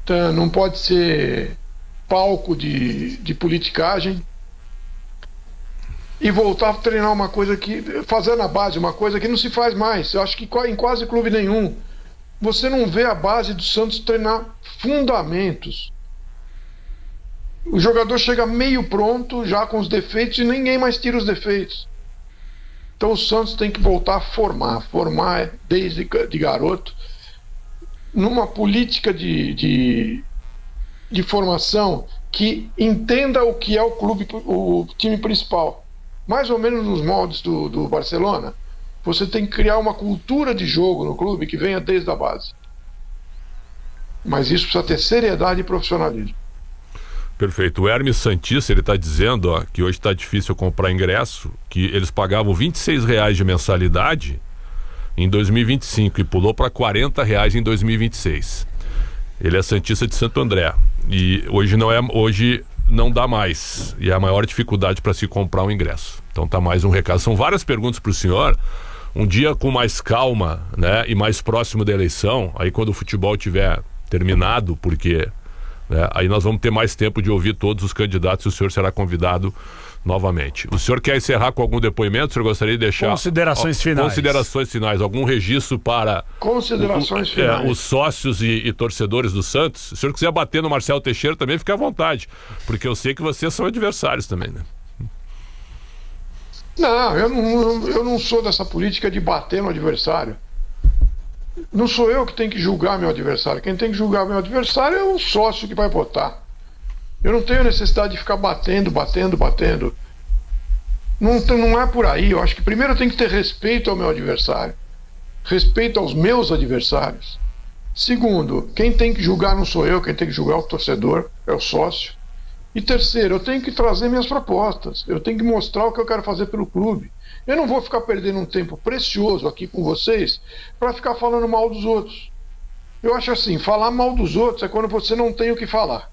Então, não pode ser palco de politicagem. E voltar a treinar uma coisa fazer na base uma coisa que não se faz mais. Eu acho que em quase clube nenhum você não vê a base do Santos treinar fundamentos. O jogador chega meio pronto, já com os defeitos, e ninguém mais tira os defeitos. Então o Santos tem que voltar a formar desde de garoto, numa política de formação que entenda o que é o time principal. Mais ou menos nos moldes do Barcelona. Você tem que criar uma cultura de jogo no clube que venha desde a base. Mas isso precisa ter seriedade e profissionalismo. Perfeito. O Hermes Santista, ele está dizendo que hoje está difícil comprar ingresso, que eles pagavam R$26 de mensalidade em 2025 e pulou para R$40 em 2026. Ele é santista de Santo André e hoje não dá mais, e é a maior dificuldade para se comprar um ingresso. Então tá mais um recado. São várias perguntas para o senhor. Um dia com mais calma, né, e mais próximo da eleição, aí quando o futebol tiver terminado, porque aí nós vamos ter mais tempo de ouvir todos os candidatos e o senhor será convidado novamente. O senhor quer encerrar com algum depoimento? O senhor gostaria de deixar considerações finais? Considerações finais, algum registro para finais. Os sócios e torcedores do Santos? Se o senhor quiser bater no Marcelo Teixeira também, fique à vontade, porque eu sei que vocês são adversários também, né? Não, eu não sou dessa política de bater no adversário. Não sou eu que tenho que julgar meu adversário. Quem tem que julgar meu adversário é o sócio que vai votar. Eu não tenho necessidade de ficar batendo. Não é por aí. Eu acho que primeiro eu tenho que ter respeito ao meu adversário. Respeito aos meus adversários. Segundo, quem tem que julgar não sou eu, quem tem que julgar é o torcedor, é o sócio. E terceiro, eu tenho que trazer minhas propostas. Eu tenho que mostrar o que eu quero fazer pelo clube. Eu não vou ficar perdendo um tempo precioso aqui com vocês para ficar falando mal dos outros. Eu acho assim, falar mal dos outros é quando você não tem o que falar.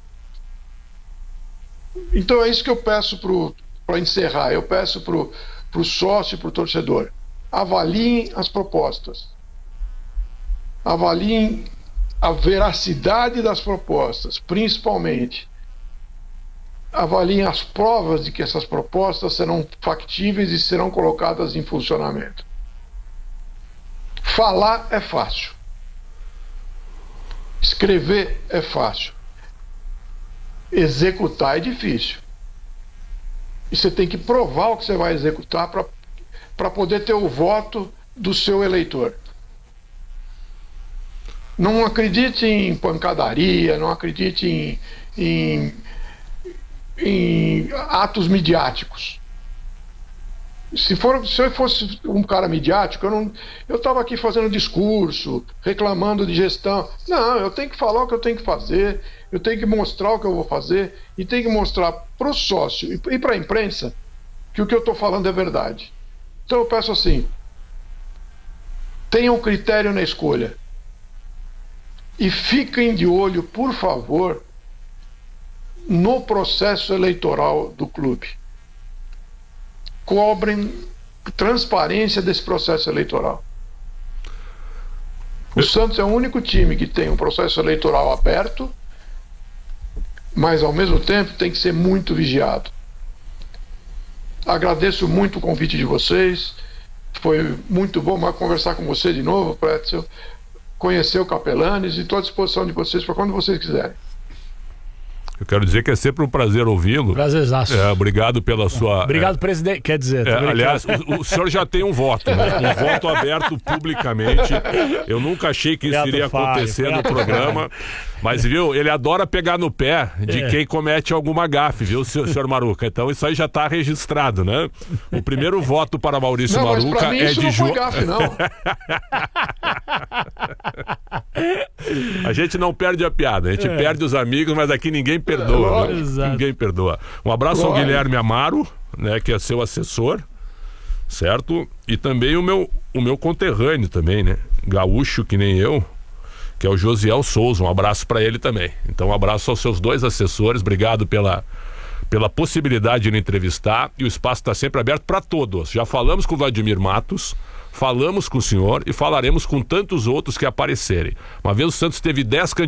Então é isso que eu peço para encerrar. Eu peço para o sócio e para o torcedor. Avaliem as propostas. Avaliem a veracidade das propostas, principalmente. Avaliem as provas de que essas propostas serão factíveis e serão colocadas em funcionamento. Falar é fácil. Escrever é fácil. Executar é difícil. E você tem que provar o que você vai executar para poder ter o voto do seu eleitor. Não acredite em pancadaria, não acredite em atos midiáticos. Se eu fosse um cara midiático, eu estava aqui fazendo discurso, reclamando de gestão. Não, eu tenho que falar o que eu tenho que fazer, eu tenho que mostrar o que eu vou fazer, e tenho que mostrar para o sócio e para a imprensa que o que eu estou falando é verdade. Então eu peço assim, tenham critério na escolha e fiquem de olho, por favor, no processo eleitoral do clube. Cobrem transparência desse processo eleitoral. O Santos é o único time que tem um processo eleitoral aberto, mas ao mesmo tempo tem que ser muito vigiado. Agradeço muito o convite de vocês. Foi muito bom conversar com você de novo, Pretzel, conhecer o Capelanes, e estou à disposição de vocês para quando vocês quiserem. Eu quero dizer que é sempre um prazer ouvi-lo. Prazerzaço. Obrigado pela sua... Obrigado, presidente. Quer dizer... aliás, o senhor já tem um voto, né? Um voto aberto publicamente. Eu nunca achei que isso iria acontecer no programa. Mas, viu, ele adora pegar no pé de quem comete alguma gafe, viu, senhor Maruca? Então isso aí já está registrado, né? O primeiro voto para Maurício Maruca mas pra mim é isso de não foi gafe, não. A gente não perde a piada, a gente perde os amigos, mas aqui ninguém perdoa. Ninguém perdoa. Um abraço ao Guilherme Amaro, né, que é seu assessor, certo? E também o meu conterrâneo também, né? Gaúcho que nem eu, que é o Josiel Souza. Um abraço para ele também. Então um abraço aos seus dois assessores. Obrigado pela possibilidade de me entrevistar, e o espaço está sempre aberto para todos. Já falamos com o Vladimir Matos, falamos com o senhor e falaremos com tantos outros que aparecerem. Uma vez o Santos teve 10